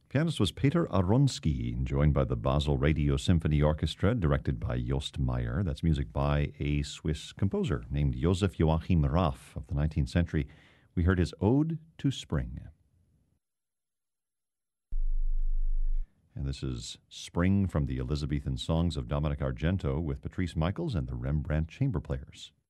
Pianist was Peter Aronsky, joined by the Basel Radio Symphony Orchestra, directed by Jost Meyer. That's music by a Swiss composer named Joseph Joachim Raff of the 19th century. We heard his Ode to Spring. And this is Spring from the Elizabethan Songs of Dominic Argento with Patrice Michaels and the Rembrandt Chamber Players.